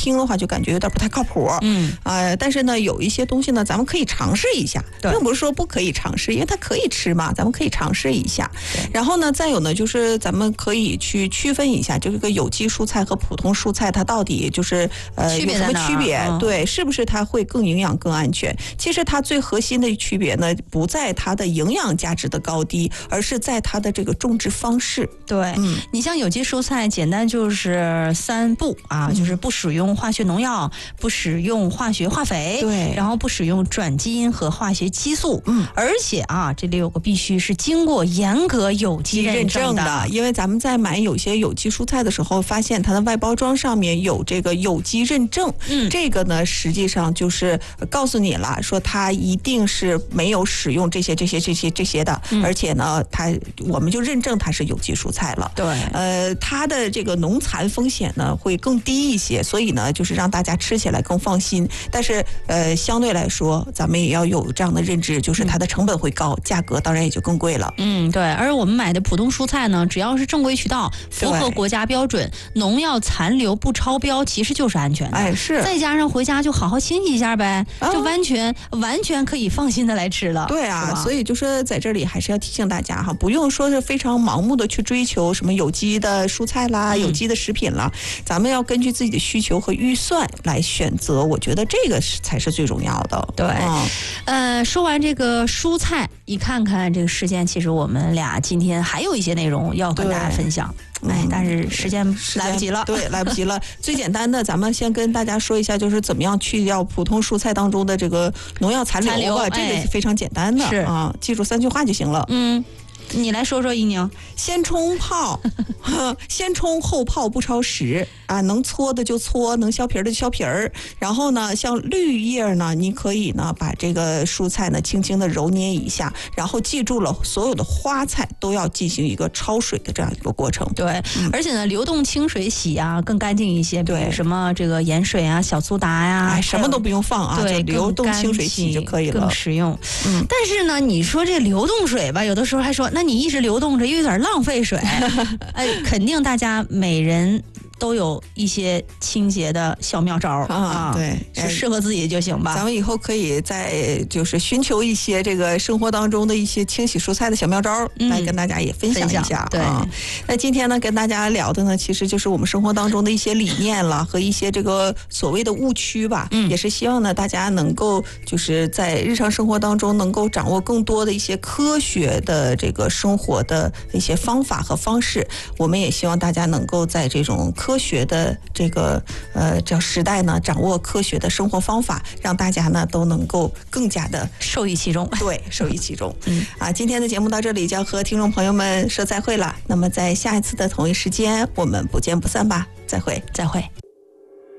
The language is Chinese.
听的话就感觉有点不太靠谱。但是呢，有一些东西呢，咱们可以尝试一下，并不是说不可以尝试，因为它可以吃嘛，咱们可以尝试一下。然后呢，再有呢，就是咱们可以去区分一下，就是个有机蔬菜和普通蔬菜它到底就是有什么区别？对，是不是它会更营养、更安全？其实它最核心的区别呢，不在它的营养价值的高低，而是在它的这个种植方式。 对，你像有机蔬菜，简单就是3不啊，就是不使用化学农药，不使用化肥， 对， 然后不使用转基因和化学激素，而且啊，这里有个必须是经过严格有机认证的， 因为咱们在买有些有机蔬菜的时候，发现它的外包装上面有这个有机认证，这个呢，实际上就是告诉你了，说它一定是没有使用这些的，而且呢，我们就认证它是有机蔬菜了。 对， 它的这个农残风险呢会更低一些，所以呢，就是让大家吃起来更放心。但是相对来说，咱们也要有这样的认知，就是它的成本会高，价格当然也就更贵了。 对。而我们买的普通蔬菜呢，只要是正规渠道，符合国家标准，农药残留不超标，其实就是安全的。 是。 再加上回家就好好清洗一下呗，就完全可以放心的来吃了。 对啊，所以就说在这里还是要提醒大家哈，不用说是非常盲目的去追求什么有机的蔬菜啦、有机的食品啦，咱们要根据自己的需求和预算来选择，我觉得这个才是最重要的。 对，说完这个蔬菜，一看看这个时间，其实我们俩今天还有一些内容要跟大家分享。但是时间来不及了。 对，来不及了。最简单的，咱们先跟大家说一下，就是怎么样去掉普通蔬菜当中的这个农药残留吧。这个非常简单的，记住3句话就行了。 你来说说，一宁。 先冲泡，先冲后泡不超时啊，能搓的就搓，能削皮的就削皮儿。然后呢，像绿叶呢，你可以呢把这个蔬菜呢轻轻的揉捏一下，然后记住了，所有的花菜都要进行一个焯水的这样一个过程。 对，而且呢，流动清水洗啊更干净一些。对，什么这个盐水啊、小苏打呀， 什么都不用放啊， 对， 就流动清水洗就可以了， 更实用。但是呢，你说这流动水吧，有的时候还说，那你一直流动着又有点浪费水。肯定大家每人都有一些清洁的小妙招啊， 对， 是适合自己就行吧。 咱们以后可以再就是寻求一些这个生活当中的一些清洗蔬菜的小妙招，来跟大家也分享一下。 对， 那今天呢，跟大家聊的呢，其实就是我们生活当中的一些理念了，和一些这个所谓的误区吧。也是希望呢，大家能够就是在日常生活当中能够掌握更多的一些科学的这个生活的一些方法和方式。我们也希望大家能够在这种科学的这个叫时代呢，掌握科学的生活方法，让大家呢都能够更加的受益其中。 对，受益其中。今天的节目到这里就要和听众朋友们说再会了。那么在下一次的同一时间，我们不见不散吧。再会， 再会。